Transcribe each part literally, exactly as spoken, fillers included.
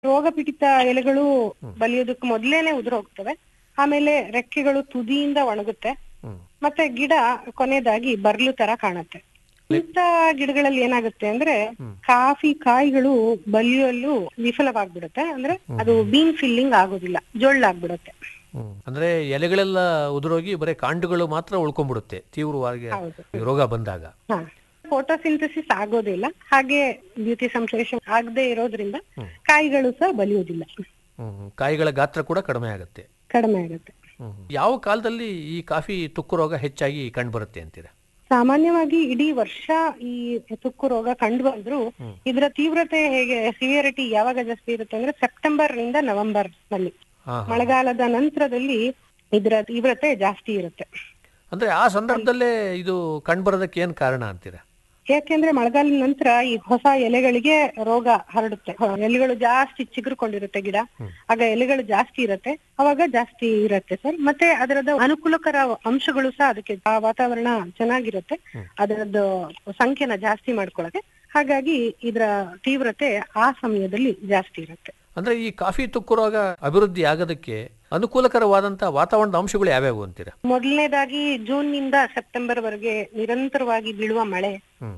ರೋಗ ಪೀಡಿತ ಎಲೆಗಳು ಬಲಿಯೋದಕ್ಕೆ ಮೊದ್ಲೇನೆ ಉದುರು ಹೋಗ್ತವೆ. ಆಮೇಲೆ ರೆಕ್ಕೆಗಳು ತುದಿಯಿಂದ ಒಣಗುತ್ತೆ. ಮತ್ತೆ ಗಿಡ ಕೊನೆಯದಾಗಿ ಬರ್ಲು ತರ ಕಾಣುತ್ತೆ. ಇಂಥ ಗಿಡಗಳಲ್ಲಿ ಏನಾಗುತ್ತೆ ಅಂದ್ರೆ ಕಾಫಿ ಕಾಯಿಗಳು ಬಲಿಯಲು ವಿಫಲವಾಗ್ಬಿಡುತ್ತೆ. ಅಂದ್ರೆ ಅದು ಬೀನ್ ಫಿಲ್ಲಿಂಗ್ ಆಗೋದಿಲ್ಲ, ಜೊಳ್ಳಾಗ್ಬಿಡುತ್ತೆ. ಅಂದ್ರೆ ಎಲೆಗಳೆಲ್ಲ ಉದುರೋಗಿ ಬರೀ ಕಾಂಡಗಳು ಮಾತ್ರ ಉಳ್ಕೊಂಡ್ಬಿಡುತ್ತೆ ತೀವ್ರವಾಗಿ ರೋಗ ಬಂದಾಗ. ಫೋಟೋಸಿಂಥಸಿಸ್ ಆಗೋದಿಲ್ಲ, ಹಾಗೆ ದ್ಯುತಿ ಸಂಶ್ಲೇಷಣೆ ಆಗದೆ ಇರೋದ್ರಿಂದ ಕಾಯಿಗಳು ಸಹ ಬಲಿಯೋದಿಲ್ಲ. ಕಾಯಿಗಳ ಗಾತ್ರ ಕೂಡ ಕಡಿಮೆ ಆಗುತ್ತೆ. ಕಡಿಮೆ ಆಗುತ್ತೆ. ಯಾವ ಕಾಲದಲ್ಲಿ ಈ ಕಾಫಿ ತುಕ್ಕು ರೋಗ ಹೆಚ್ಚಾಗಿ ಕಂಡು ಬರುತ್ತೆ ಅಂತೀರಾ? ಸಾಮಾನ್ಯವಾಗಿ ಇಡೀ ವರ್ಷ ಈ ತುಕ್ಕು ರೋಗ ಕಂಡು ಬಂದ್ರು ಇದರ ತೀವ್ರತೆ ಹೇಗೆ ಸಿವಿಯರಿಟಿ ಯಾವಾಗ ಜಾಸ್ತಿ ಇರುತ್ತೆ ಅಂದ್ರೆ ಸೆಪ್ಟೆಂಬರ್ ಇಂದ ನವೆಂಬರ್ ನಲ್ಲಿ, ಮಳೆಗಾಲದ ನಂತರದಲ್ಲಿ ಇದರ ತೀವ್ರತೆ ಜಾಸ್ತಿ ಇರುತ್ತೆ. ಅಂದ್ರೆ ಆ ಸಂದರ್ಭದಲ್ಲೇ ಇದು ಕಂಡು ಬರೋದಕ್ಕೆ ಏನ್ ಕಾರಣ ಅಂತೀರಾ? ಯಾಕೆಂದ್ರೆ ಮಳೆಗಾಲದ ನಂತರ ಈ ಹೊಸ ಎಲೆಗಳಿಗೆ ರೋಗ ಹರಡುತ್ತೆ. ಎಲೆಗಳು ಜಾಸ್ತಿ ಚಿಗುರುಕೊಂಡಿರುತ್ತೆ ಗಿಡ, ಆಗ ಎಲೆಗಳು ಜಾಸ್ತಿ ಇರುತ್ತೆ, ಅವಾಗ ಜಾಸ್ತಿ ಇರುತ್ತೆ ಸರ್. ಮತ್ತೆ ಅದರದ ಅನುಕೂಲಕರ ಅಂಶಗಳು ಸಹ ಅದಕ್ಕೆ, ಆ ವಾತಾವರಣ ಚೆನ್ನಾಗಿರುತ್ತೆ ಅದರದ್ದು ಸಂಖ್ಯೆನ ಜಾಸ್ತಿ ಮಾಡ್ಕೊಳ್ಳೋಕೆ. ಹಾಗಾಗಿ ಇದರ ತೀವ್ರತೆ ಆ ಸಮಯದಲ್ಲಿ ಜಾಸ್ತಿ ಇರುತ್ತೆ. ಅಂದ್ರೆ ಈ ಕಾಫಿ ತುಕ್ಕು ರೋಗ ಅಭಿವೃದ್ಧಿ ಆಗೋದಕ್ಕೆ ಅನುಕೂಲಕರವಾದಂತಹ ವಾತಾವರಣದ ಅಂಶಗಳು ಯಾವ್ಯಾವು ಅಂತೀರಾ? ಮೊದಲನೇದಾಗಿ ಜೂನ್ ನಿಂದ ಸೆಪ್ಟೆಂಬರ್ ವರೆಗೆ ನಿರಂತರವಾಗಿ ಬೀಳುವ ಮಳೆ,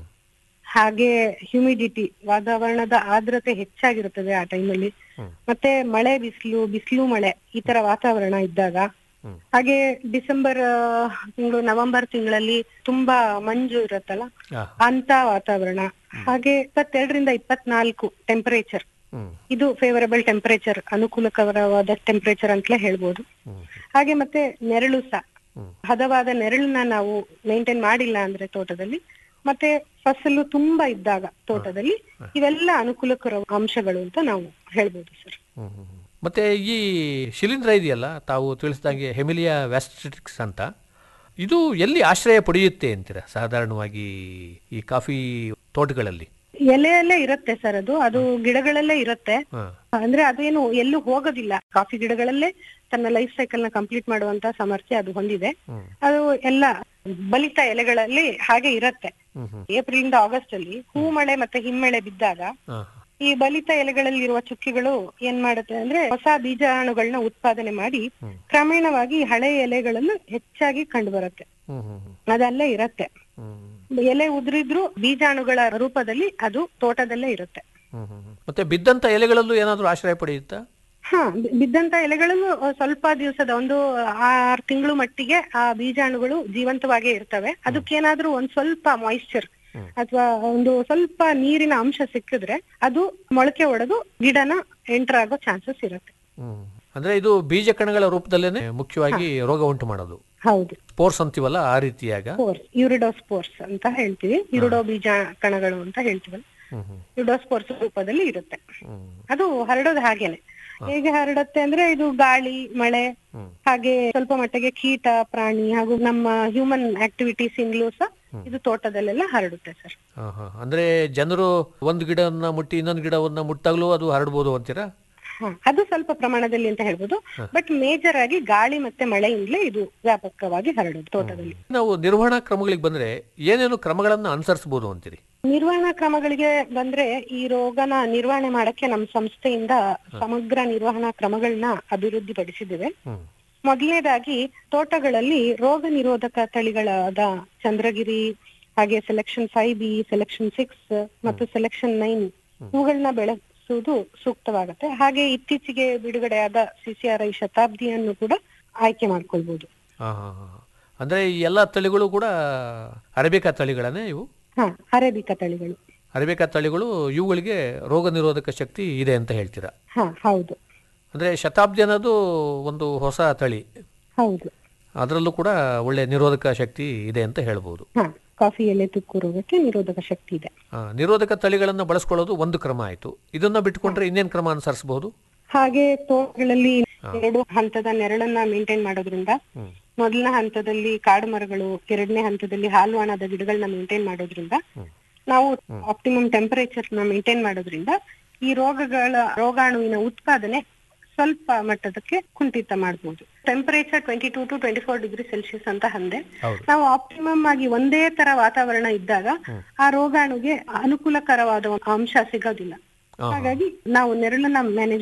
ಹಾಗೆ ಹ್ಯೂಮಿಡಿಟಿ, ವಾತಾವರಣದ ಆರ್ದ್ರತೆ ಹೆಚ್ಚಾಗಿರುತ್ತದೆ ಆ ಟೈಮಲ್ಲಿ. ಮತ್ತೆ ಮಳೆ ಬಿಸಿಲು ಬಿಸಿಲು ಮಳೆ ಈ ತರ ವಾತಾವರಣ ಇದ್ದಾಗ, ಹಾಗೆ ಡಿಸೆಂಬರ್ ತಿಂಗಳು ನವೆಂಬರ್ ತಿಂಗಳಲ್ಲಿ ತುಂಬಾ ಮಂಜು ಇರುತ್ತಲ್ಲ ಅಂತ ವಾತಾವರಣ. ಹಾಗೆ ಇಪ್ಪತ್ತೆರಡರಿಂದ ಇಪ್ಪತ್ನಾಲ್ಕು ಟೆಂಪರೇಚರ್, ಇದು ಫೇವರಬಲ್ ಟೆಂಪರೇಚರ್, ಅನುಕೂಲಕರವಾದ ಟೆಂಪರೇಚರ್ ಅಂತಲೇ ಹೇಳ್ಬೋದು. ಹಾಗೆ ಮತ್ತೆ ನೆರಳು ಸಹ, ಹದವಾದ ನೆರಳನ್ನ ನಾವು ಮೇಂಟೈನ್ ಮಾಡಿಲ್ಲ ಅಂದ್ರೆ ತೋಟದಲ್ಲಿ, ಮತ್ತೆ ಫಸಲು ತುಂಬಾ ಇದ್ದಾಗ ತೋಟದಲ್ಲಿ, ಇವೆಲ್ಲ ಅನುಕೂಲಕರ ಅಂಶಗಳು ಅಂತ ನಾವು ಹೇಳ್ಬೋದು ಸರ್. ಮತ್ತೆ ಈ ಶಿಲೀಂಧ್ರ ಇದೆಯಲ್ಲ, ತಾವು ತಿಳಿಸಿದಂಗೆ ಹೆಮಿಲಿಯಾ ವ್ಯಾಸ್ಟಿಟಿಕ್ಸ್ ಅಂತ, ಇದು ಎಲ್ಲಿ ಆಶ್ರಯ ಪಡೆಯುತ್ತೆ ಅಂತೀರಾ ಸಾಧಾರಣವಾಗಿ ಈ ಕಾಫಿ ತೋಟಗಳಲ್ಲಿ? ಎಲೆಯಲ್ಲೇ ಇರುತ್ತೆ ಸರ್, ಅದು ಅದು ಗಿಡಗಳಲ್ಲೇ ಇರುತ್ತೆ. ಅಂದ್ರೆ ಅದೇನು ಎಲ್ಲೂ ಹೋಗೋದಿಲ್ಲ, ಕಾಫಿ ಗಿಡಗಳಲ್ಲೇ ತನ್ನ ಲೈಫ್ ಸೈಕಲ್ ನ ಕಂಪ್ಲೀಟ್ ಮಾಡುವಂತ ಸಾಮರ್ಥ್ಯ ಅದು ಹೊಂದಿದೆ. ಅದು ಎಲ್ಲ ಬಲಿತ ಎಲೆಗಳಲ್ಲಿ ಹಾಗೆ ಇರುತ್ತೆ. ಏಪ್ರಿಲ್ ಇಂದ ಆಗಸ್ಟ್ ಅಲ್ಲಿ ಹೂ ಮಳೆ ಮತ್ತೆ ಹಿಮ್ಮಳೆ ಬಿದ್ದಾಗ ಈ ಬಲಿತ ಎಲೆಗಳಲ್ಲಿ ಇರುವ ಚುಕ್ಕಿಗಳು ಏನ್ ಮಾಡುತ್ತೆ ಅಂದ್ರೆ ಹೊಸ ಬೀಜಾಣುಗಳನ್ನ ಉತ್ಪಾದನೆ ಮಾಡಿ ಕ್ರಮೇಣವಾಗಿ ಹಳೆ ಎಲೆಗಳನ್ನು ಹೆಚ್ಚಾಗಿ ಕಂಡು ಬರುತ್ತೆ. ಅದಲ್ಲೇ ಇರುತ್ತೆ, ಎಲೆ ಉದುರಿದ್ರು ಬೀಜಾಣುಗಳ ರೂಪದಲ್ಲಿ ಅದು ತೋಟದಲ್ಲೇ ಇರುತ್ತೆ. ಮತ್ತೆ ಬಿದ್ದಂತ ಎಲೆಗಳಲ್ಲೂ ಏನಾದ್ರೂ ಆಶ್ರಯ ಪಡೆಯುತ್ತಾ? ಹಾ, ಬಿದ್ದಂತ ಎಲೆಗಳಲ್ಲೂ ಸ್ವಲ್ಪ ದಿವಸದ ಒಂದು ಆರು ತಿಂಗಳು ಮಟ್ಟಿಗೆ ಆ ಬೀಜಾಣುಗಳು ಜೀವಂತವಾಗೇ ಇರ್ತವೆ. ಅದಕ್ಕೇನಾದ್ರೂ ಒಂದ್ ಸ್ವಲ್ಪ ಮಾಯಿಶ್ಚರ್ ಅಥವಾ ಒಂದು ಸ್ವಲ್ಪ ನೀರಿನ ಅಂಶ ಸಿಕ್ಕಿದ್ರೆ ಅದು ಮೊಳಕೆ ಒಡೆದು ಗಿಡನ ಎಂಟರ್ ಆಗೋ ಚಾನ್ಸಸ್ ಇರುತ್ತೆ. ಅಂದ್ರೆ ಇದು ಬೀಜ ಕಣಗಳ ರೂಪದಲ್ಲೇನೆ ಮುಖ್ಯವಾಗಿ ರೋಗ ಉಂಟು ಮಾಡೋದು. ಹೌದು, ಸ್ಪೋರ್ಸ್ ಅಂತೀವಲ್ಲ ಆ ರೀತಿಯಾಗ, ಯುರಿಡೋ ಸ್ಪೋರ್ಸ್ ಅಂತ ಹೇಳ್ತೀವಿ, ಯುರಿಡೋ ಬೀಜ ಕಣಗಳು ಅಂತ ಹೇಳ್ತೀವಲ್ಲ, ಯುರಿಡೋ ಸ್ಪೋರ್ಸ್ ರೂಪದಲ್ಲಿ ಇರುತ್ತೆ. ಅದು ಹರಡೋದು ಹಾಗೇನೆ. ಹೇಗೆ ಹರಡುತ್ತೆ ಅಂದ್ರೆ ಇದು ಗಾಳಿ, ಮಳೆ, ಹಾಗೆ ಸ್ವಲ್ಪ ಮಟ್ಟಿಗೆ ಕೀಟ, ಪ್ರಾಣಿ ಹಾಗೂ ನಮ್ಮ ಹ್ಯೂಮನ್ ಆಕ್ಟಿವಿಟೀಸ್ ಇಂದಲೂ ಸಹ ಇದು ತೋಟದಲ್ಲೆಲ್ಲ ಹರಡುತ್ತೆ ಸರ್. ಅಂದ್ರೆ ಜನರು ಒಂದು ಗಿಡವನ್ನ ಮುಟ್ಟಿ ಇನ್ನೊಂದು ಗಿಡವನ್ನ ಮುಟ್ಟಾಗ್ಲೂ ಅದು ಹರಡಬಹುದು ಅಂತೀರಾ? ಅದು ಸ್ವಲ್ಪ ಪ್ರಮಾಣದಲ್ಲಿ ಅಂತ ಹೇಳ್ಬೋದು, ಬಟ್ ಮೇಜರ್ ಆಗಿ ಗಾಳಿ ಮತ್ತೆ ಮಳೆಯಿಂದಲೇ ಇದು ವ್ಯಾಪಕವಾಗಿ ಹರಡುದು ತೋಟದಲ್ಲಿ. ನಾವು ನಿರ್ವಹಣಾ ಕ್ರಮಗಳಿಗೆ ಬಂದ್ರೆ ಏನೇನು ಕ್ರಮಗಳನ್ನ ಅನುಸರಿಸಬಹುದು ಅಂತೀರಿ? ನಿರ್ವಹಣಾ ಕ್ರಮಗಳಿಗೆ ಬಂದ್ರೆ ಈ ರೋಗನ ನಿರ್ವಹಣೆ ಮಾಡಕ್ಕೆ ನಮ್ಮ ಸಂಸ್ಥೆಯಿಂದ ಸಮಗ್ರ ನಿರ್ವಹಣಾ ಕ್ರಮಗಳನ್ನ ಅಭಿವೃದ್ಧಿ ಪಡಿಸಿದ್ದೇವೆ. ಮೊದಲನೇದಾಗಿ ತೋಟಗಳಲ್ಲಿ ರೋಗ ನಿರೋಧಕ ತಳಿಗಳಾದ ಚಂದ್ರಗಿರಿ, ಹಾಗೆ selection five B, selection six ಮತ್ತು ಸೆಲೆಕ್ಷನ್ ನೈನ್ ಇವುಗಳನ್ನ ಬೆಳೆಸುವುದು ಸೂಕ್ತವಾಗುತ್ತೆ. ಹಾಗೆ ಇತ್ತೀಚೆಗೆ ಬಿಡುಗಡೆಯಾದ ಸಿಸಿಆರ್ಐ ಶತಾಬ್ದಿಯನ್ನು ಕೂಡ ಆಯ್ಕೆ ಮಾಡ್ಕೊಳ್ಬಹುದು. ಅಂದ್ರೆ ಈ ಎಲ್ಲಾ ತಳಿಗಳು ಕೂಡ ಅರೇಬಿಕಾ ತಳಿಗಳನ್ನೇ ಇವು? ಹಾ, ಅರೇಬಿಕಾ ತಳಿಗಳು. ಅರೇಬಿಕಾ ತಳಿಗಳು ಇವುಗಳಿಗೆ ರೋಗ ನಿರೋಧಕ ಶಕ್ತಿ ಇದೆ ಅಂತ ಹೇಳ್ತೀರಾ? ಹಾ, ಹೌದು. ಅಂದ್ರೆ ಶತಾಬ್ದಿ ಅನ್ನೋದು ಒಂದು ಹೊಸ ತಳಿ. ಹೌದು, ಅದರಲ್ಲೂ ಕೂಡ ಒಳ್ಳೆ ನಿರೋಧಕ ಶಕ್ತಿ ಇದೆ ಅಂತ ಹೇಳ್ಬೋದು. ಕಾಫಿ ಎಲೆ ತುಕ್ಕು ರೋಗಕ್ಕೆ ನಿರೋಧಕ ಶಕ್ತಿ ಇದೆ. ನಿರೋಧಕ ತಳಿಗಳನ್ನ ಬಳಸ್ಕೊಳ್ಳೋದು ಒಂದು ಕ್ರಮ ಆಯ್ತು. ಇದನ್ನ ಬಿಟ್ಟುಕೊಂಡ್ರೆ ಇನ್ನೇನ್ ಕ್ರಮ ಅನುಸರಿಸಬಹುದು? ಹಾಗೆ ತೋಟಗಳಲ್ಲಿ ಎರಡು ಹಂತದ ನೆರಳನ್ನ ಮೇಂಟೈನ್ ಮಾಡೋದ್ರಿಂದ, ಮೊದಲನೇ ಹಂತದಲ್ಲಿ ಕಾಡು ಮರಗಳು, ಎರಡನೇ ಹಂತದಲ್ಲಿ ಹಾಲುವಾಣದ ಗಿಡಗಳನ್ನ ಮೇಂಟೈನ್ ಮಾಡೋದ್ರಿಂದ, ನಾವು ಆಪ್ಟಿಮಮ್ ಟೆಂಪರೇಚರ್ ನ ಮೇಂಟೈನ್ ಮಾಡೋದ್ರಿಂದ ಈ ರೋಗಗಳ ರೋಗಾಣುವಿನ ಉತ್ಪಾದನೆ ಸ್ವಲ್ಪ ಮಟ್ಟದಕ್ಕೆ ಕುಂಠಿತ ಮಾಡಬಹುದು. Temperature twenty two to twenty four degree Celsius ಅಂತ ಅಂದೆ. ನಾವು ಆಪ್ಟಿಮಮ್ ಆಗಿ ಒಂದೇ ತರ ವಾತಾವರಣ ಇದ್ದಾಗ ಆ ರೋಗಾಣುಗೆ ಅನುಕೂಲಕರವಾದ ಅಂಶ ಸಿಗೋದಿಲ್ಲ. ಹಾಗಾಗಿ ನಾವು ನೆರಳನ್ನ ಮ್ಯಾನೇಜ್